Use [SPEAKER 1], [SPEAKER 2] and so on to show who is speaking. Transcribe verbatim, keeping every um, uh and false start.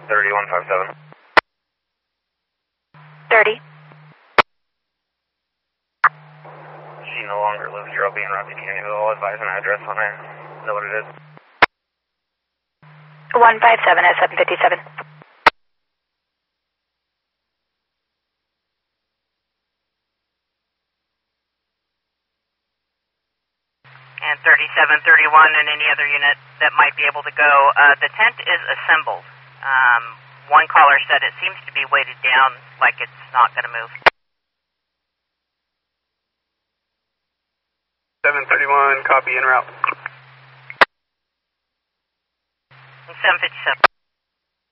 [SPEAKER 1] thirty, one five seven.
[SPEAKER 2] thirty.
[SPEAKER 1] She no longer lives here. I'll be in Rocky Canyon. I'll advise an address on her. Know what it is?
[SPEAKER 2] one five seven at seven fifty-seven.
[SPEAKER 3] And thirty-seven thirty-one and any other unit that might be able to go. Uh, the tent is assembled. Um, one caller said it seems to be weighted down like it's not going to move.
[SPEAKER 1] seven thirty-one, copy, en route.
[SPEAKER 3] seven fifty-seven.